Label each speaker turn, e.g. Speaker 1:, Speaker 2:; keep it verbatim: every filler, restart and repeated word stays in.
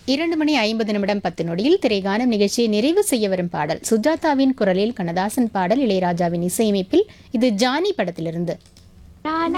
Speaker 1: இரண்டு மணி ஐம்பது நிமிடம் பத்து நொடியில் திரைகானம் நிகழ்ச்சியை நிறைவு செய்ய வரும் பாடல் சுஜாதாவின் குரலில் கண்ணதாசன் பாடல் இளையராஜாவின் இசையமைப்பில் இது ஜானி படத்திலிருந்து.